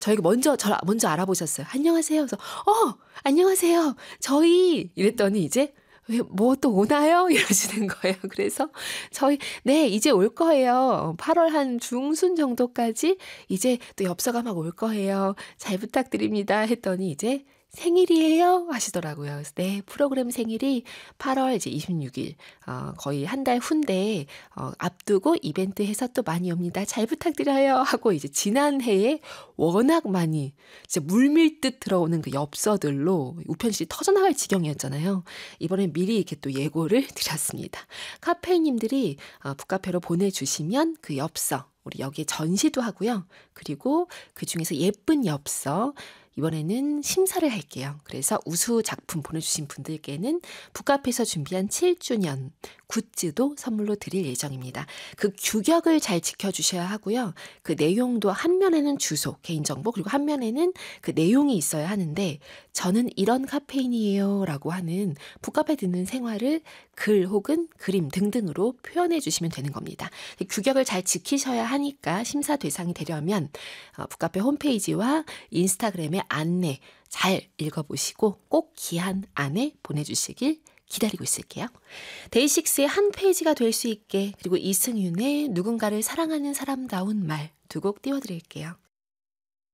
저에게 먼저 알아보셨어요. "안녕하세요." 그래서 안녕하세요. 저희" 이랬더니 이제 "왜 뭐 또 오나요?" 이러시는 거예요. 그래서 저희 "네. 이제 올 거예요. 8월 한 중순 정도까지 이제 또 엽서가 막 올 거예요. 잘 부탁드립니다." 했더니 이제 "생일이에요?" 하시더라고요. 그래서 "네. 프로그램 생일이 8월 이제 26 일 거의 한 달 후인데 앞두고 이벤트 해서 또 많이 옵니다. 잘 부탁드려요." 하고 이제 지난해에 워낙 많이 진짜 물밀듯 들어오는 그 엽서들로 우편실이 터져나갈 지경이었잖아요. 이번엔 미리 이렇게 또 예고를 드렸습니다. 카페인님들이 북카페로 보내주시면 그 엽서 우리 여기에 전시도 하고요. 그리고 그중에서 예쁜 엽서 이번에는 심사를 할게요. 그래서 우수 작품 보내주신 분들께는 북카페에서 준비한 7주년 굿즈도 선물로 드릴 예정입니다. 그 규격을 잘 지켜주셔야 하고요. 그 내용도 한 면에는 주소, 개인정보 그리고 한 면에는 그 내용이 있어야 하는데 저는 이런 카페인이에요 라고 하는 북카페 듣는 생활을 글 혹은 그림 등등으로 표현해 주시면 되는 겁니다. 규격을 잘 지키셔야 하니까 심사 대상이 되려면 북카페 홈페이지와 인스타그램의 안내 잘 읽어보시고 꼭 기한 안에 보내주시길 기다리고 있을게요. 데이식스의 한 페이지가 될 수 있게 그리고 이승윤의 누군가를 사랑하는 사람다운 말 두 곡 띄워드릴게요.